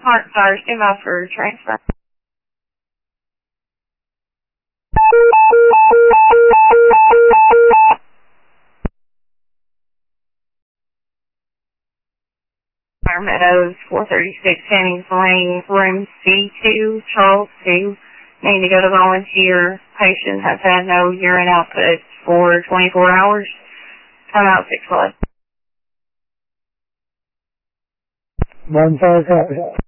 Sorry, stand by for transfer. Fire Meadows, 436 Hennings Lane, room C2, Charles 2. Need to go to volunteer. Patient has had no urine output for 24 hours. Come out 6 blood. 155.